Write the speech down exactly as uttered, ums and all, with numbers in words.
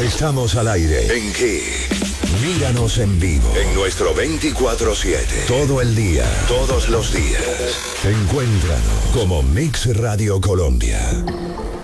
Estamos al aire. ¿En qué? Míranos en vivo. En nuestro veinticuatro siete. Todo el día. Todos los días. Encuéntranos como Mix Radio Colombia.